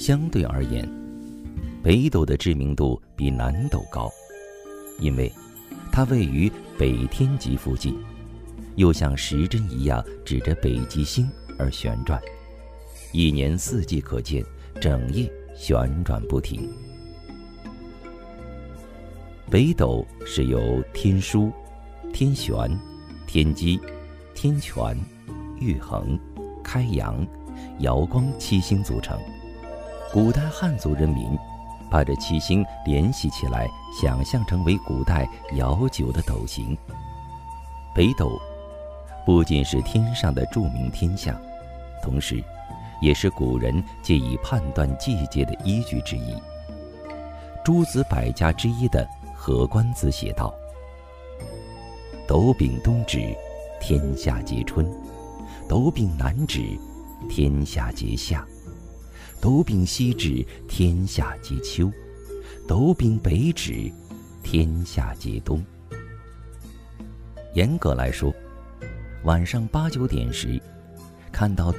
相对而言，北斗的知名度比南斗高，因为它位于北天极附近，又像时针一样指着北极星而旋转，一年四季可见，整夜旋转不停。北斗是由天枢、天璇、天机、天权、玉衡、开阳、瑶光7星组成。古代汉族人民把这7星联系起来，想象成为古代遥久的斗形。北斗不仅是天上的著名天象，同时也是古人借以判断季节的依据之一。诸子百家之一的何官子写道：斗柄东指，天下皆春；斗柄南指，天下皆夏；斗柄西指，天下皆秋；斗柄北指，天下皆冬。严格来说，晚上8、9点时，看到